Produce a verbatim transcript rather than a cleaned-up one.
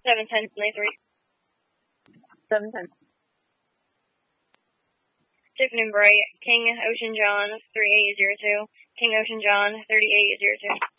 seven ten twenty-three. seven ten. Tiffany Bright, King Ocean John, three eight zero two. King Ocean John, thirty-eight zero two.